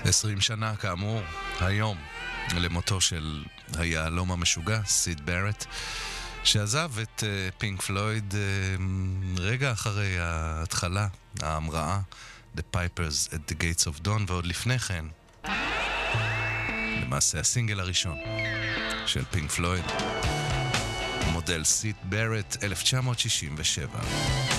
20 שנה כאמור, היום, למותו של היהלום המשוגע, סיד ברט, שעזב את פינק פלויד רגע אחרי ההתחלה, ההמראה, The Pipers at the Gates of Dawn, ועוד לפני כן, למעשה הסינגל הראשון של פינק פלויד, מודל סיד ברט 1967.